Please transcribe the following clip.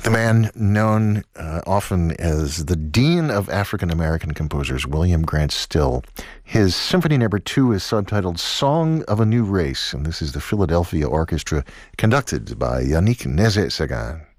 The man known often as the Dean of African American Composers, William Grant Still. His Symphony No. 2 is subtitled Song of a New Race, and this is the Philadelphia Orchestra, conducted by Yannick Nézet-Séguin.